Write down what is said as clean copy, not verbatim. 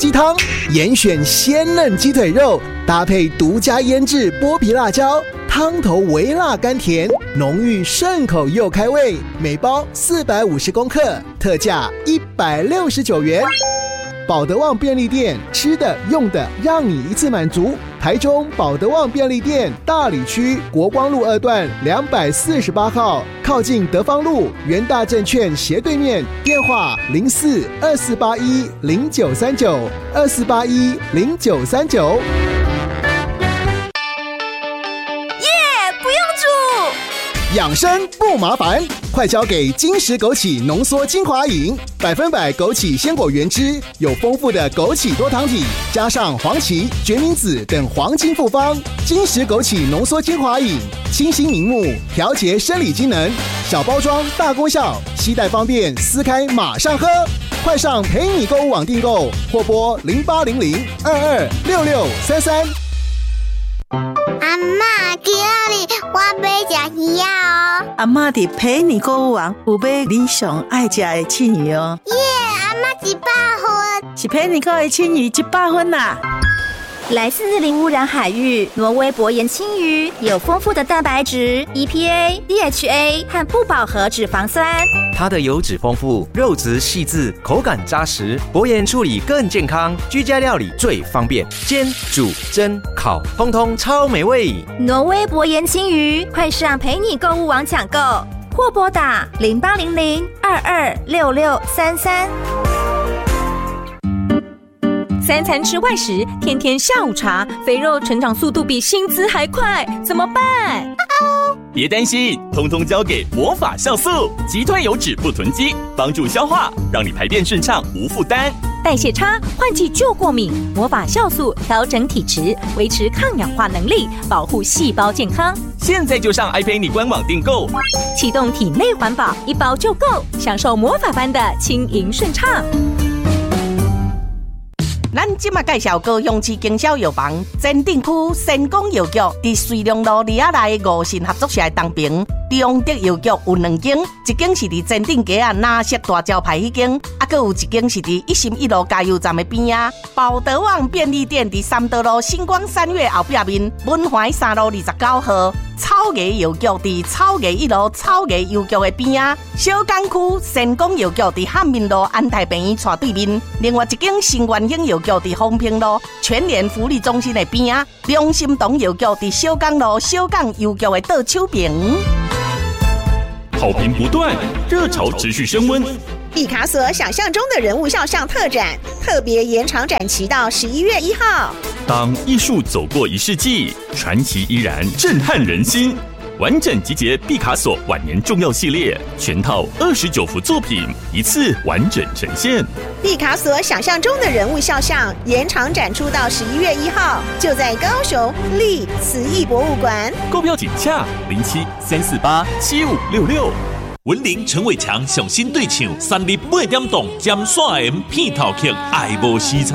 鸡汤，严选鲜嫩鸡腿肉，搭配独家腌制剥皮辣椒，汤头微辣甘甜，浓郁顺口又开胃。每包450公克，特价169元。保德旺便利店，吃的用的让你一次满足。台中保德旺便利店大里区国光路2段248号，靠近德芳路元大证券斜对面，电话04-2481-0939，2481-0939。养生不麻烦，快交给金石枸杞浓缩精华饮，100%枸杞鲜果原汁，有丰富的枸杞多糖体，加上黄芪、决明子等黄金复方。金石枸杞浓缩精华饮，清新明目，调节生理机能，小包装大功效，携带方便，撕开马上喝。快上陪你购物网订购，或拨0800-226633。 阿嬷，今日我要吃鱼哦。 阿嬷伫陪你购物网有买你上爱吃的青鱼哦。 耶，阿嬷100分， 是陪你购的青鱼100分啦。 来自零污染海域，挪威薄盐青鱼有丰富的蛋白质、EPA、DHA 和不饱和脂肪酸。 它的油脂丰富，肉质细致，口感扎实，薄盐处理更健康，居家料理最方便，煎、煮、蒸、烤，通通超美味。 挪威薄盐青鱼，快上陪你购物网抢购，或拨打0800-226633。 3餐吃外食，天天下午茶，肥肉成长速度比薪资还快，怎么办？ 别担心，通通交给魔法酵素，击退油脂不囤积，帮助消化，让你排便顺畅无负担。 代谢差，换季就过敏，魔法酵素调整体质，维持抗氧化能力，保护细胞健康。 现在就上 iPay 官网订购， 启动体内环保，1包就够，享受魔法般的轻盈顺畅。 咱今麦介绍高雄市经销药房前镇区成功药局，伫瑞隆路里亚内5信合作社的东边。中德药局有2间，一间是伫前镇街啊蓝色大招牌迄间，还有一间是伫111路加油站的边啊。保德旺便利店伫三德路星光3月后壁面，文怀3路29号。草衙药局伫草衙1路草衙药局的边啊。小港区成功药局伫汉民路安泰病院斜对面。另外一间新元兴药局伫丰平路全联福利中心的边啊。中心堂药局伫小港路小港药局的倒手边。 好评不断，热潮持续升温。 毕卡索想象中的人物肖像特展，特别延长展期到11月1号。 当艺术走过1世纪，传奇依然震撼人心。完整集结毕卡索晚年重要系列，全套29幅作品，一次完整呈现。 毕卡索想象中的人物肖像延长展出到11月1号，就在高雄立慈艺博物馆。 购票请洽07-348-7566。 文林陈伟强上新对唱，3日8点档尖线 M 片头曲，爱无时差。